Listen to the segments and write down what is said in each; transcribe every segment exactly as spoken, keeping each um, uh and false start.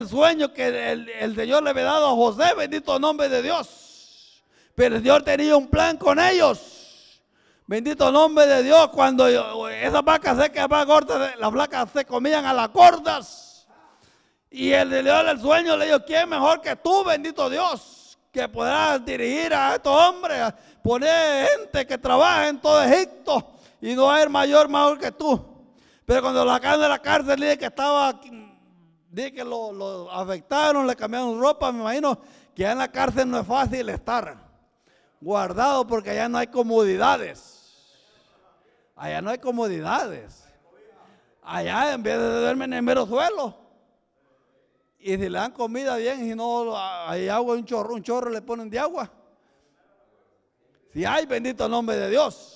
el sueño que el, el Señor le había dado a José, bendito nombre de Dios. Pero el Señor tenía un plan con ellos. Bendito nombre de Dios. Cuando esas vacas secas, más gordas, las vacas se comían a las gordas. Y el Señor del sueño le dijo: ¿quién mejor que tú, bendito Dios, que podrás dirigir a estos hombres, poner gente que trabaje en todo Egipto y no hay mayor mejor que tú? Pero cuando lo sacaron de la cárcel, dije que estaba, dije que lo, lo afectaron, le cambiaron ropa. Me imagino que allá en la cárcel no es fácil estar guardado, porque allá no hay comodidades. Allá no hay comodidades. Allá en vez de duermen en el mero suelo. Y si le dan comida bien, si no hay agua, un chorro, un chorro le ponen de agua. Si hay, bendito nombre de Dios.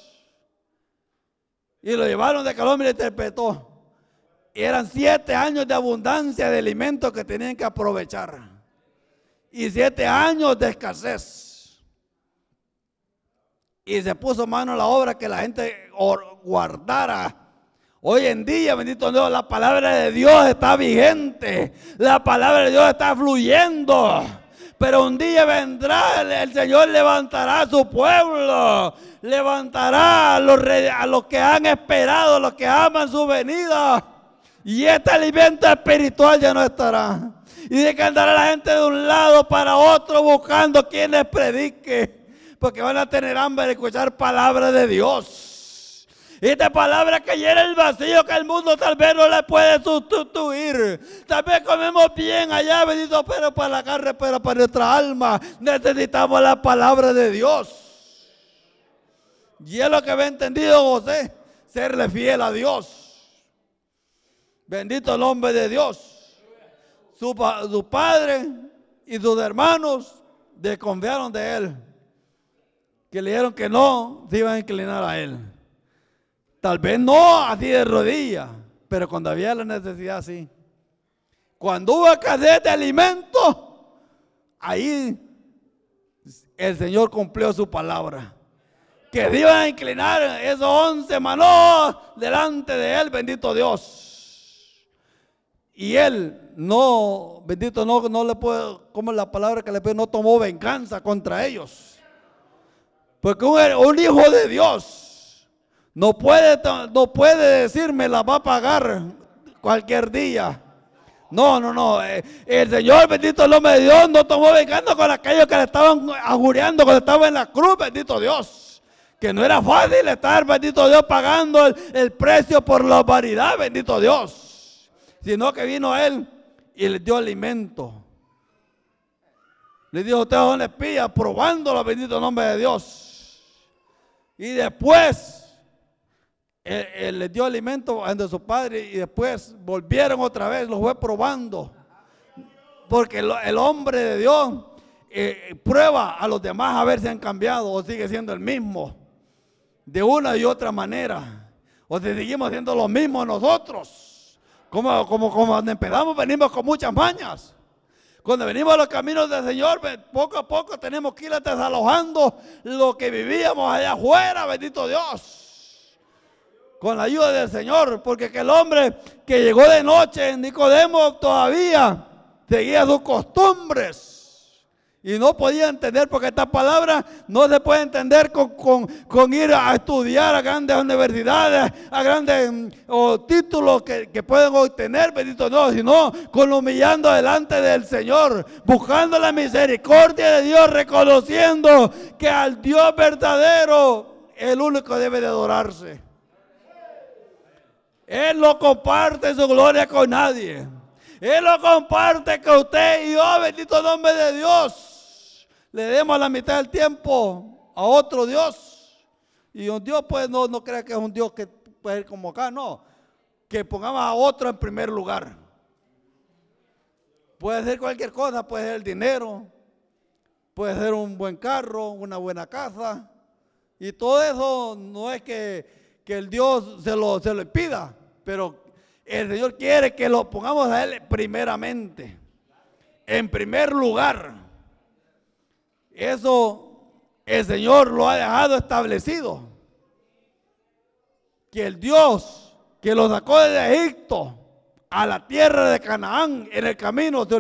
Y lo llevaron de Colombia y le interpretó. Y eran siete años de abundancia de alimentos que tenían que aprovechar. Y siete años de escasez. Y se puso mano a la obra que la gente guardara. Hoy en día, bendito Dios, la palabra de Dios está vigente. La palabra de Dios está fluyendo. Pero un día vendrá, el, el Señor levantará a su pueblo. Levantará a los, a los que han esperado, a los que aman su venida. Y este alimento espiritual ya no estará. Y de que andará la gente de un lado para otro buscando quien les predique. Porque van a tener hambre de escuchar palabra de Dios. Y esta palabra que llena el vacío que el mundo tal vez no le puede sustituir. Tal vez comemos bien allá, bendito, pero para la carne, pero para nuestra alma necesitamos la palabra de Dios. Y es lo que había entendido José, serle fiel a Dios. Bendito el nombre de Dios. Su, su padre y sus hermanos desconfiaron de él, que le dijeron que no se iban a inclinar a él. Tal vez no así de rodillas, pero cuando había la necesidad, sí. Cuando hubo escasez de alimentos, ahí el Señor cumplió su palabra. Que se iban a inclinar esos once manos delante de él, bendito Dios. Y él no, bendito, no, no le puede, como es la palabra que le pide, no tomó venganza contra ellos. Porque un, un hijo de Dios No puede, no puede decir me la va a pagar cualquier día. No, no, no. El Señor, bendito el nombre de Dios, no tomó venganza con aquellos que le estaban ajureando cuando estaba en la cruz, bendito Dios. Que no era fácil estar, bendito Dios, pagando el, el precio por la vanidad, bendito Dios. Sino que vino Él y les dio alimento. Le dijo: ustedes son espías, probándolo, bendito nombre de Dios. Y después Él, él les dio alimento ante su padre y después volvieron otra vez, lo fue probando. Porque el, el hombre de Dios eh, prueba a los demás a ver si han cambiado o sigue siendo el mismo. De una y otra manera. O si seguimos siendo los mismos nosotros. Como, como, como cuando empezamos venimos con muchas mañas. Cuando venimos a los caminos del Señor, poco a poco tenemos que ir desalojando lo que vivíamos allá afuera, bendito Dios. Con la ayuda del Señor, porque que el hombre que llegó de noche, Nicodemo, todavía seguía sus costumbres y no podía entender, porque esta palabra no se puede entender con, con, con ir a estudiar a grandes universidades, a grandes oh, títulos que, que pueden obtener, bendito Dios, sino con humillando delante del Señor, buscando la misericordia de Dios, reconociendo que al Dios verdadero el único debe de adorarse. Él no comparte su gloria con nadie. Él lo comparte con usted y yo, bendito nombre de Dios. Le demos la mitad del tiempo a otro Dios. Y un Dios, pues, no, no crea que es un Dios que puede ir como acá, no. Que pongamos a otro en primer lugar. Puede ser cualquier cosa, puede ser el dinero, puede ser un buen carro, una buena casa. Y todo eso no es que, que el Dios se lo, se lo pida. Pero el Señor quiere que lo pongamos a Él primeramente, en primer lugar. Eso el Señor lo ha dejado establecido. Que el Dios que lo sacó de Egipto a la tierra de Canaán en el camino